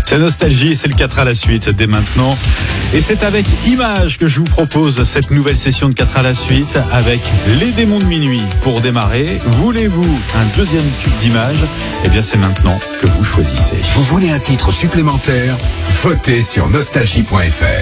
C'est Nostalgie et c'est le 4 à la suite dès maintenant. Et c'est avec Images que je vous propose cette nouvelle session de 4 à la suite avec Les Démons de Minuit. Pour démarrer, voulez-vous un deuxième tube d'Images ? Eh bien c'est maintenant que vous choisissez. Vous voulez un titre supplémentaire ? Votez sur nostalgie.fr.